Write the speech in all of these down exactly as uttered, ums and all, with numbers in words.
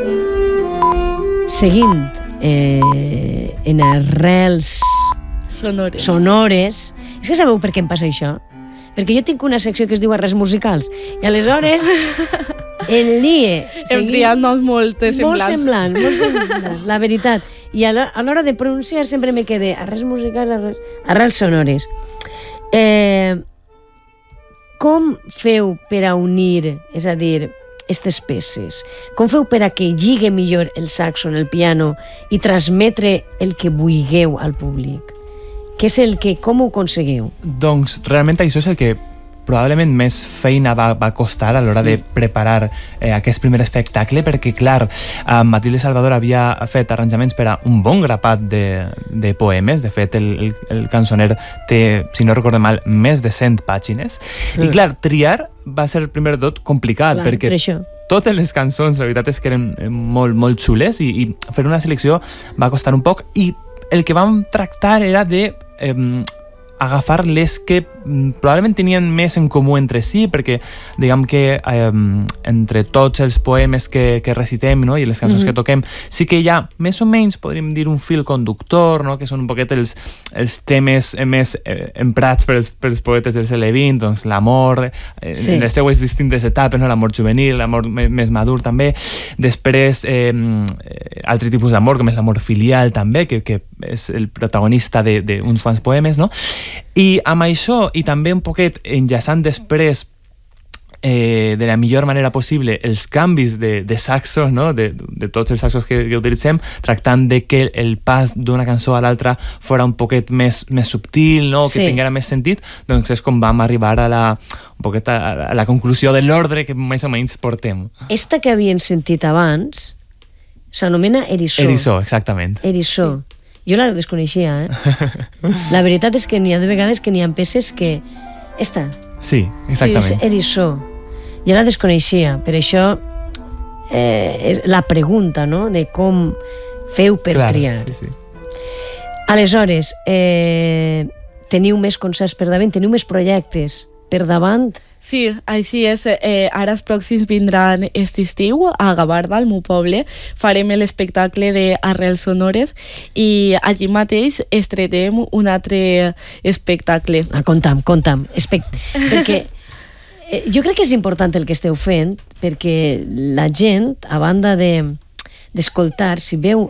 seguint eh, en arrels sonores. sonores. És que sabeu per què em passa això? Perquè jo tinc una secció que es diu arrels musicals i aleshores en l'I E hem triat noms molt semblants. Molt semblants, molt semblants, la veritat. I a l'hora de pronunciar sempre me quedé arrels musicals, arrels, arrels sonores. Eh, com feu per a unir, és a dir, aquestes peces? Com feu per a que lligue millor el saxo en el piano i transmetre el que vulgueu al públic? Què és el que, com ho aconsegueu? Doncs realment això és el que probablement més feina va, va costar a l'hora de preparar eh, aquest primer espectacle, perquè, clar, eh, Matilde Salvador havia fet arranjaments per a un bon grapat de, de poemes. De fet, el, el, el cançoner té, si no recordo mal, més de cent pàgines. Mm. I, clar, triar va ser, primer de tot, complicat, clar, perquè per totes les cançons, la veritat és que eren molt, molt xules, i, i fer una selecció va costar un poc, i el que vam tractar era de eh, agafar les que probablement tenien més en comú entre si, perquè diguem que eh, entre tots els poemes que, que recitem, no? I les cançons mm-hmm. que toquem, sí que hi ha més o menys, podríem dir, un fil conductor, no? Que són un poquet els, els temes més eh, emprats per els, per els poetes del segle vint, doncs l'amor, eh, sí. en les seues distintes etapes, no? L'amor juvenil, l'amor més madur també, després eh, altre tipus d'amor, com és l'amor filial també, que, que és el protagonista d'uns quants poemes, no? I amb això, i també un poquet enllaçant després eh, de la millor manera possible els canvis de, de saxos, no? de, de tots els saxos que, que utilitzem, tractant de que el pas d'una cançó a l'altra fora un poquet més, més subtil, no? Que sí. tinguera més sentit, doncs és com vam arribar a la, un poquet a, a la conclusió de l'ordre que més o menys portem. Esta que havien sentit abans s'anomena Eriçó. Eriçó, exactament. Eriçó. Sí. Jo la desconeixia, eh? La veritat és que n'hi ha de vegades que n'hi ha peces que... Esta. Sí, exactament. Sí, és Eriçó. Jo la desconeixia, per això eh, la pregunta, no?, de com feu per Clar, triar. Sí, sí. Aleshores, eh, teniu més concerts per davant, teniu més projectes per davant? Sí, així és. Eh, ara els pròxims vindran aquest estiu a Gavarda, al meu poble. Farem l'espectacle d'Arrels Sonores i allí mateix estrenem un altre espectacle. Ah, compta'm, compta'm. Espect... perquè eh, jo crec que és important el que esteu fent, perquè la gent, a banda de, d'escoltar, si veu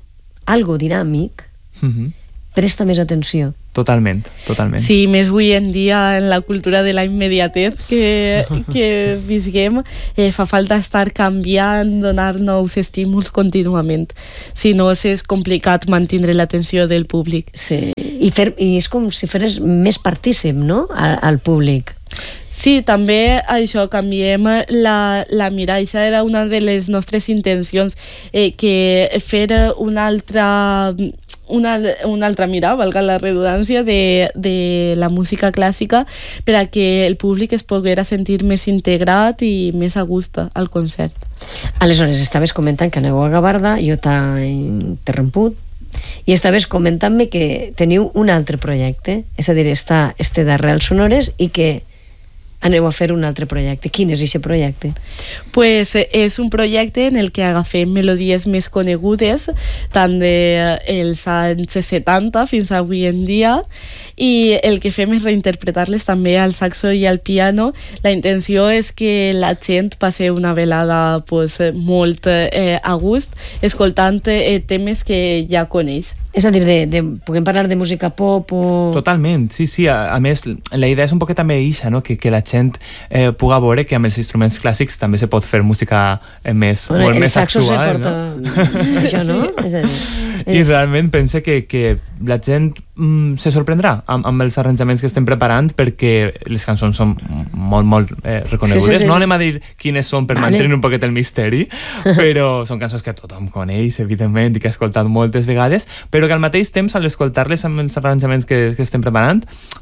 algo dinàmic, mm-hmm. presta més atenció. Totalment, totalment. Sí, més avui en dia en la cultura de la immediatez que, que visquem, eh, fa falta estar canviant, donar nous estímuls contínuament. Si no, és complicat mantenir l'atenció del públic. Sí, i, fer, i és com si feres més partícip, no?, al, al públic. Sí, també això, canviem la, la mirada. Això era una de les nostres intencions, eh, que fer una altra... Una, una altra mirada, valga la redundància, de, de la música clàssica per a que el públic es poguera sentir més integrat i més a gust al concert. Aleshores, estaves comentant que aneu a Gavarda, jo t'he interromput, i estaves comentant-me que teniu un altre projecte, és a dir, està este d'Arrels Sonores i que aneu a fer un altre projecte. Quin és aquest projecte? Pues és un projecte en el que agafem melodies més conegudes, tant dels anys setanta fins avui en dia, i el que fem és reinterpretar-les també al saxo i al piano. La intenció és que la gent passi una velada pues, molt eh, a gust, escoltant eh, temes que ja coneix. És a dir, de, de, puguem parlar de música pop o... Totalment, sí, sí. A, a més, la idea és un poquet també ixa, no? que, que la gent eh, puga veure que amb els instruments clàssics també se pot fer música eh, més, bueno, molt més actual. El saxo se porta això, no? Sí. És a dir, I realment pense que, que la gent mm, se sorprendrà amb, amb els arranjaments que estem preparant, perquè les cançons són molt, molt eh, reconegudes. Sí, sí, sí. No anem a dir quines són per vale. mantenir un poquet el misteri, però són cançons que tothom coneix, evidentment, i que ha escoltat moltes vegades, però que al mateix temps, al escoltar-les amb els arranjaments que, que estem preparant,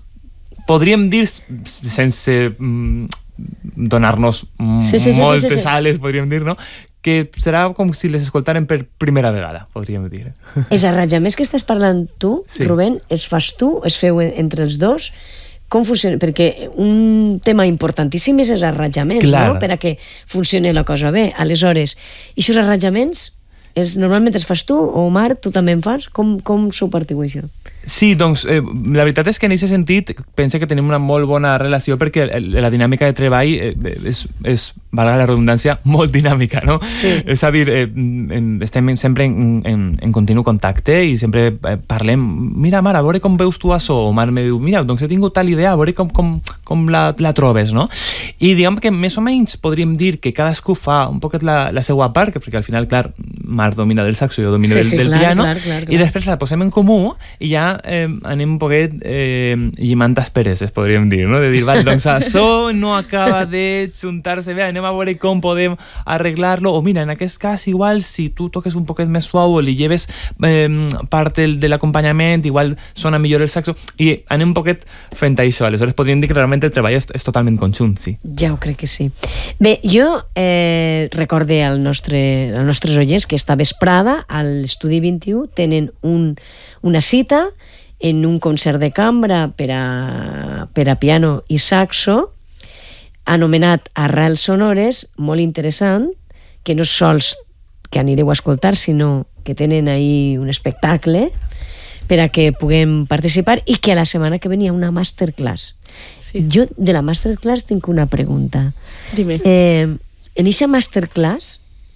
podríem dir, sense mm, donar-nos sí, sí, sí, moltes sí, sí, sí. ales, podríem dir, no?, que serà com si les escoltaren per primera vegada, podríem dir. Els arranjaments que estàs parlant tu, sí. Rubén, els fas tu, es feu entre els dos? com funciona? Perquè un tema importantíssim és els arranjaments, Clar. no? Per a que funcioni la cosa bé. Aleshores, i aquests arranjaments, és, normalment els fas tu, o Omar, tu també en fas? Com, com s'ho partiu això? Sí, doncs eh, la veritat és que en aquest sentit pense que tenim una molt bona relació perquè la dinàmica de treball eh, és, és, valga la redundància, molt dinàmica, no? Sí. És a dir, eh, en, estem sempre en, en, en continu contacte i sempre eh, parlem, mira, Mar, a veure com veus tu això, o Mar me diu, mira, doncs he tingut tal idea, a veure com, com, com la, la trobes, no? I diguem que més o menys podríem dir que cadascú fa un poquet la, la seva part, perquè al final, clar, Mar domina del saxo, jo domino Sí, del, sí, del clar, piano, clar, clar, clar. i després la posem en comú i ja eh, anem un poquet eh, llimant aspereses, podríem dir, no? De dir, vale, doncs això no acaba de juntar-se bé, anem a veure com podem arreglar-lo, o mira, en aquest cas igual si tu toques un poquet més suau o li lleves eh, part del, de l'acompanyament, igual sona millor el saxo, i anem un poquet fent això. Aleshores podríem dir que realment el treball és, és totalment conjunt, sí. Ja ho crec que sí. Bé, jo eh, recorde al nostre, als nostres oients que esta vesprada a l'Estudi vint-i-u tenen un, una cita en un concert de cambra per a, per a piano i saxo anomenat Arrels Sonores, molt interessant, que no sols que anireu a escoltar, sinó que tenen ahí un espectacle per a que puguem participar i que a la setmana que venia una masterclass. Sí. Jo de la masterclass tinc una pregunta. Dime. Eh, en aquesta masterclass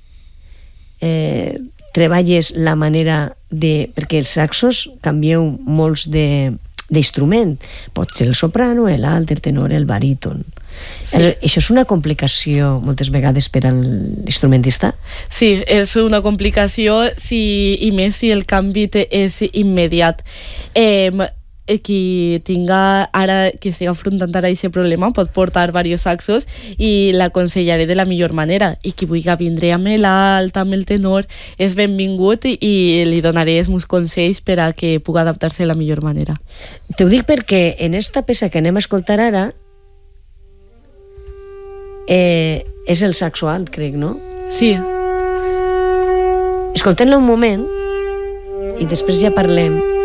eh, treballes la manera de... perquè els saxos canvieu molts de d'instrument. Pot ser el soprano, l'alt, el tenor, el baríton. Sí. El, això és una complicació moltes vegades per a l'instrumentista? Sí, és una complicació si, i més si el canvi te, és immediat. Eh, qui tinga ara, que estigui afrontant ara aquest problema pot portar diversos saxos i l'aconsellaré de la millor manera, i qui vulgui vindre amb l'alt, amb el tenor és benvingut i li donaré els meus consells per a que pugui adaptar-se de la millor manera. T'ho dic perquè en esta peça que anem a escoltar ara eh, és el saxo alt, crec, no? Sí. Escoltem-la un moment i després ja parlem